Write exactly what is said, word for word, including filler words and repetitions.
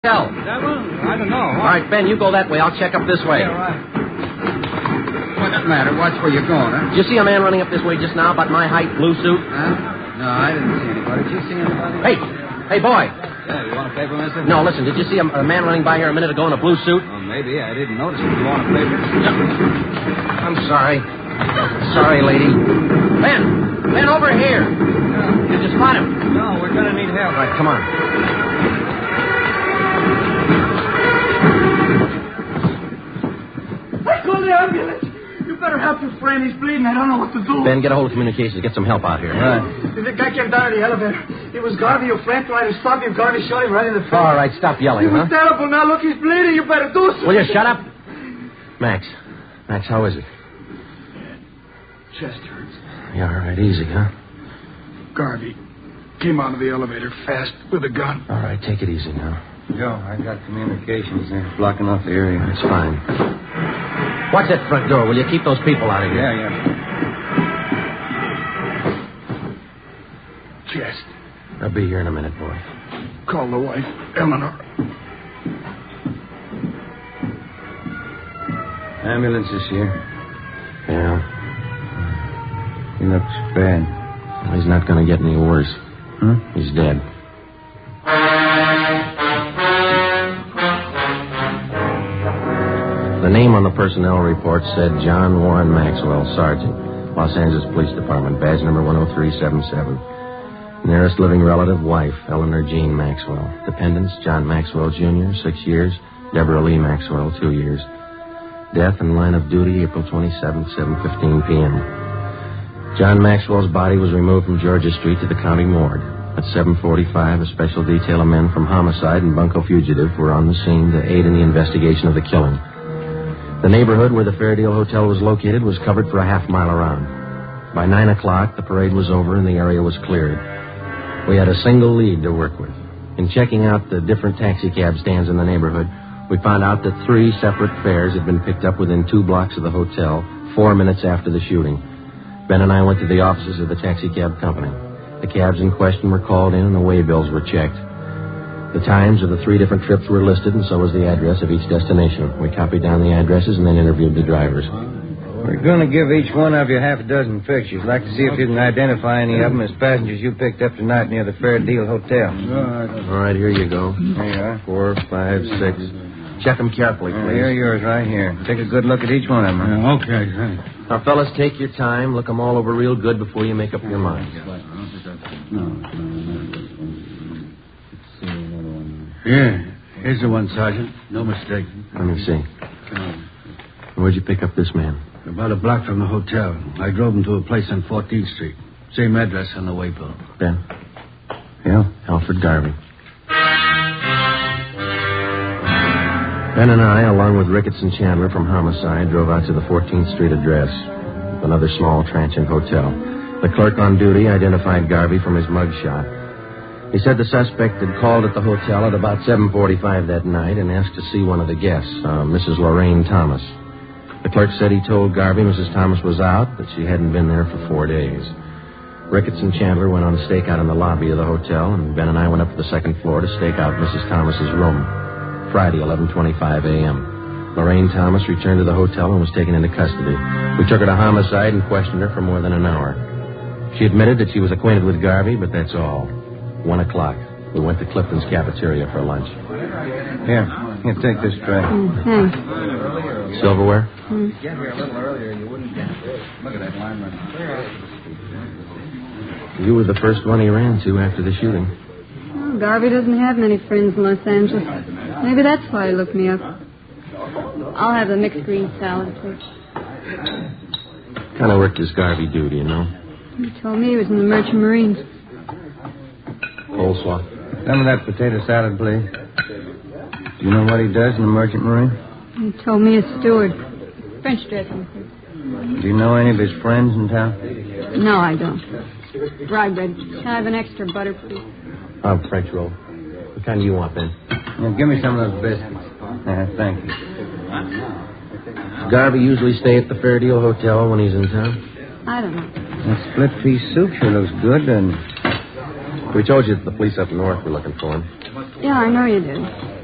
Hell. Devil? I don't know. All right, Ben, you go that way. I'll check up this way. Yeah, right. What's the matter? Watch where you're going, huh? Did you see a man running up this way just now, about my height, blue suit? Huh? No, I didn't see anybody. Did you see anybody? Hey, hey, boy. Yeah, you want a paper, mister? No, listen, did you see a, a man running by here a minute ago in a blue suit? Well, maybe. I didn't notice it. You want a paper? I'm sorry. Sorry, lady. Ben, Ben, over here. Yeah. Did you spot him? No, we're going to need help. All right, come on. I called the ambulance. You better help your friend. He's bleeding. I don't know what to do. Ben, get a hold of communications. Get some help out here. Right. The guy came down in the elevator. It was Garvey, your friend, trying to stop you. Garvey shot him right in the face. All right, stop yelling, It was huh? terrible. Now, look, he's bleeding. You better do something. Will you shut up? Max. Max, how is it? Chest hurts. Yeah, all right, easy, huh? Garvey came out of the elevator fast with a gun. All right, take it easy now. Joe, I got communications there blocking off the area. It's fine. Watch that front door. Will you keep those people out of here? Yeah, yeah. Chest. I'll be here in a minute, boy. Call the wife, Eleanor. Ambulance is here. Yeah. He looks bad. Well, he's not going to get any worse. Huh? He's dead. The name on the personnel report said John Warren Maxwell, Sergeant, Los Angeles Police Department, badge number one oh three seven seven. Nearest living relative, wife, Eleanor Jean Maxwell. Dependents, John Maxwell, Junior, six years. Deborah Lee Maxwell, two years. Death in line of duty, April twenty-seventh, seven fifteen p.m. John Maxwell's body was removed from Georgia Street to the county morgue. At seven forty-five, a special detail of men from homicide and bunco fugitive were on the scene to aid in the investigation of the killing. The neighborhood where the Fairdale Hotel was located was covered for a half mile around. By nine o'clock, the parade was over and the area was cleared. We had a single lead to work with. In checking out the different taxicab stands in the neighborhood, we found out that three separate fares had been picked up within two blocks of the hotel, four minutes after the shooting. Ben and I went to the offices of the taxicab company. The cabs in question were called in and the waybills were checked. The times of the three different trips were listed, and so was the address of each destination. We copied down the addresses and then interviewed the drivers. We're going to give each one of you half a dozen pictures. Like to see if you can identify any of them as passengers you picked up tonight near the Fairdale Hotel. All right, here you go. There you are. Four, five, six. Check them carefully, Uh, please. here are yours right here. Take a good look at each one of them. Huh? Okay, thanks. Now, fellas, take your time. Look them all over real good before you make up your mind. Yeah, here's the one, Sergeant. No mistake. Let me see. Where'd you pick up this man? About a block from the hotel. I drove him to a place on fourteenth Street. Same address on the waybill. Ben? Yeah? Alfred Garvey. Ben and I, along with Ricketts and Chandler from Homicide, drove out to the fourteenth Street address, another small transient hotel. The clerk on duty identified Garvey from his mugshot. He said the suspect had called at the hotel at about seven forty-five that night and asked to see one of the guests, uh, Missus Lorraine Thomas. The clerk said he told Garvey Missus Thomas was out, that she hadn't been there for four days. Ricketts and Chandler went on a stakeout in the lobby of the hotel, and Ben and I went up to the second floor to stake out Missus Thomas's room. Friday, eleven twenty-five a.m. Lorraine Thomas returned to the hotel and was taken into custody. We took her to Homicide and questioned her for more than an hour. She admitted that she was acquainted with Garvey, but that's all. One o'clock. We went to Clifton's cafeteria for lunch. Here. Here, take this tray. Mm, thanks. Silverware? Mm. Get here a little earlier, you wouldn't get this. Look at that lineman. You were the first one he ran to after the shooting. Well, Garvey doesn't have many friends in Los Angeles. Maybe that's why he looked me up. I'll have the mixed green salad, please. What kind of work does Garvey do, do you know? He told me he was in the Merchant Marines. Coleslaw. Some of that potato salad, please. Do you know what he does in the Merchant Marine? He told me a steward. French dressing, please. Do you know any of his friends in town? No, I don't. Rye bread. Can I have an extra butter, please? Oh, French roll. What kind do you want, Ben? Yeah, give me some of those biscuits. Uh, thank you. Does Garvey usually stay at the Fairdale Hotel when he's in town? I don't know. That split pea soup sure looks good, and... We told you that the police up north were looking for him. Yeah, I know you did.